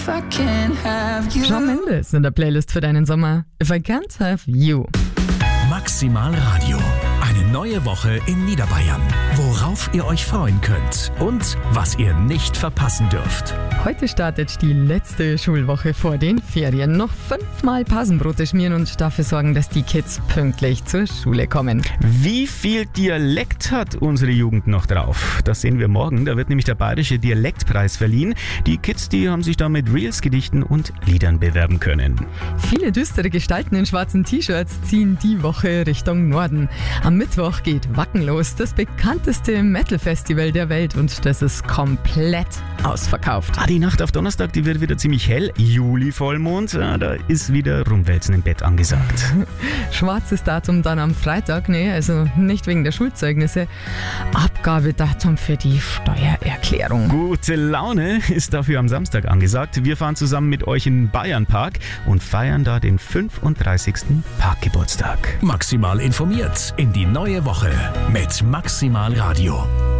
Shawn Mendes in der Playlist für deinen Sommer. If I Can't Have You. Maximal Radio. Eine neue Woche in Niederbayern. Worauf ihr euch freuen könnt und was ihr nicht verpassen dürft. Heute startet die letzte Schulwoche vor den Ferien. Noch 5-mal Pausenbrote schmieren und dafür sorgen, dass die Kids pünktlich zur Schule kommen. Wie viel Dialekt hat unsere Jugend noch drauf? Das sehen wir morgen. Da wird nämlich der Bayerische Dialektpreis verliehen. Die Kids, die haben sich da mit Reels, Gedichten und Liedern bewerben können. Viele düstere Gestalten in schwarzen T-Shirts ziehen die Woche Richtung Norden. Am Mittwoch geht Wacken los, das bekannteste Metal-Festival der Welt, und das ist komplett ausverkauft. Die Nacht auf Donnerstag, die wird wieder ziemlich hell. Juli-Vollmond, da ist wieder Rumwälzen im Bett angesagt. Schwarzes Datum dann am Freitag, also nicht wegen der Schulzeugnisse. Abgabedatum für die Steuererklärung. Gute Laune ist dafür am Samstag angesagt. Wir fahren zusammen mit euch in den Bayernpark und feiern da den 35. Parkgeburtstag. Maximal informiert in die neue Woche mit Maximal Radio.